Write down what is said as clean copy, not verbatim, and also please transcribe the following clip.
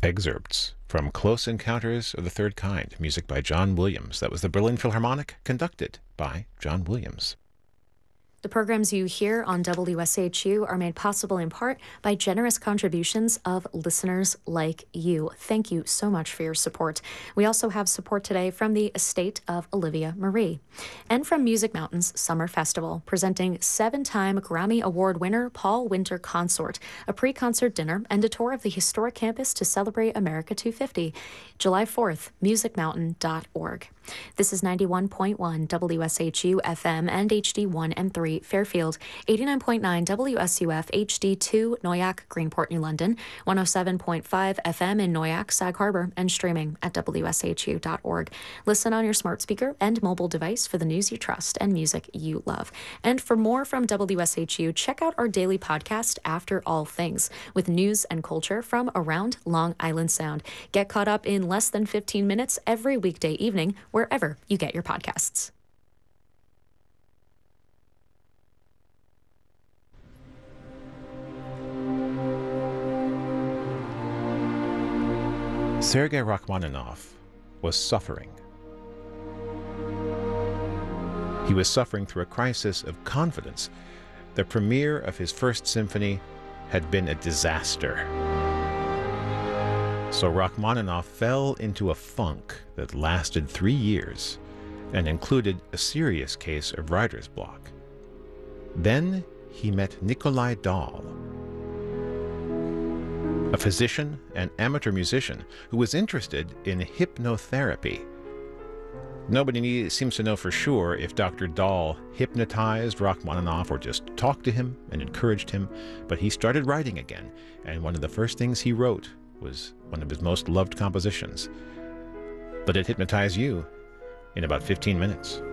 Excerpts from Close Encounters of the Third Kind, music by John Williams. That was the Berlin Philharmonic, conducted by John Williams. The programs you hear on WSHU are made possible in part by generous contributions of listeners like you. Thank you so much for your support. We also have support today from the estate of Olivia Marie and from Music Mountain's Summer Festival, presenting 7-time Grammy Award winner Paul Winter Consort, a pre-concert dinner and a tour of the historic campus to celebrate America 250. July 4th, musicmountain.org. This is 91.1 WSHU FM and HD1 and 3 Fairfield, 89.9 WSUF HD2 Noyak, Greenport, New London, 107.5 FM in Noyak, Sag Harbor, and streaming at WSHU.org. Listen on your smart speaker and mobile device for the news you trust and music you love. And for more from WSHU, check out our daily podcast, After All Things, with news and culture from around Long Island Sound. Get caught up in less than 15 minutes every weekday evening, wherever you get your podcasts. Sergei Rachmaninoff was suffering. He was suffering through a crisis of confidence. The premiere of his first symphony had been a disaster. So Rachmaninoff fell into a funk that lasted 3 years and included a serious case of writer's block. Then he met Nikolai Dahl, a physician and amateur musician who was interested in hypnotherapy. Nobody seems to know for sure if Dr. Dahl hypnotized Rachmaninoff or just talked to him and encouraged him, but he started writing again, and one of the first things he wrote was one of his most loved compositions. But it hypnotized you in about 15 minutes.